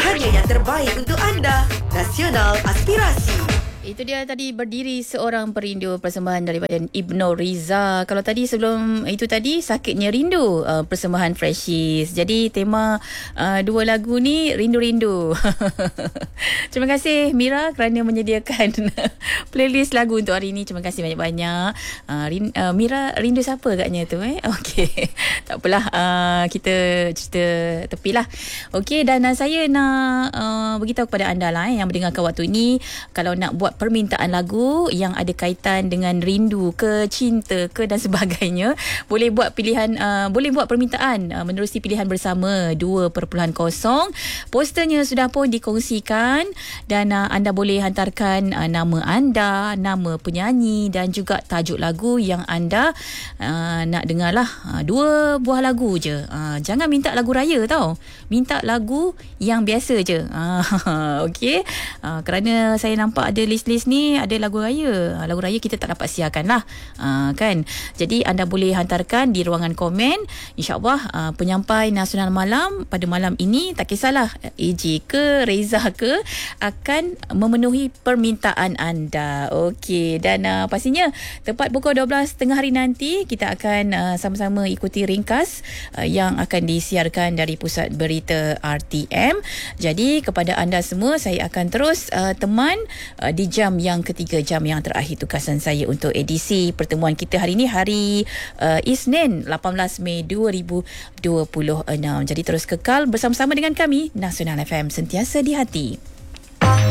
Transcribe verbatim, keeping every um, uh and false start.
hanya yang terbaik untuk anda. Nasional Aspirasi. Itu dia tadi Berdiri Seorang Perindu, persembahan daripada Ibnu Riza. Kalau tadi sebelum itu tadi Sakitnya Rindu, uh, persembahan Freshies. Jadi tema uh, dua lagu ni rindu-rindu. Terima kasih Mira kerana menyediakan playlist lagu untuk hari ini. Terima kasih banyak-banyak. Uh, rin, uh, Mira rindu siapa agaknya tu eh? Okey. Tak apalah, uh, kita cerita tepilah. Okey, dan uh, saya nak uh, beritahu kepada anda lah eh, yang mendengarkan waktu ini, kalau nak buat permintaan lagu yang ada kaitan dengan rindu ke, cinta ke dan sebagainya, boleh buat pilihan, uh, boleh buat permintaan uh, menerusi pilihan bersama dua perpuluhan kosong. Posternya sudah pun dikongsikan dan uh, anda boleh hantarkan uh, nama anda, nama penyanyi dan juga tajuk lagu yang anda uh, nak dengar lah. Uh, dua buah lagu je. Uh, jangan minta lagu raya tau. Minta lagu yang biasa je. Uh, Okey. Uh, kerana saya nampak ada list list ni ada lagu raya. Lagu raya kita tak dapat siarkan lah, uh, kan. Jadi anda boleh hantarkan di ruangan komen. InsyaAllah uh, penyampai Nasional Malam pada malam ini, tak kisahlah A J ke Reza ke, akan memenuhi permintaan anda. Okey, dan uh, pastinya tepat pukul dua belas tiga puluh hari nanti kita akan uh, sama-sama ikuti ringkas uh, yang akan disiarkan dari Pusat Berita R T M. Jadi kepada anda semua, saya akan terus uh, teman uh, di jam yang ketiga, jam yang terakhir tugasan saya untuk edisi pertemuan kita hari ini, hari uh, Isnin lapan belas Mei dua ribu dua puluh enam. Jadi terus kekal bersama-sama dengan kami, Nasional F M, sentiasa di hati.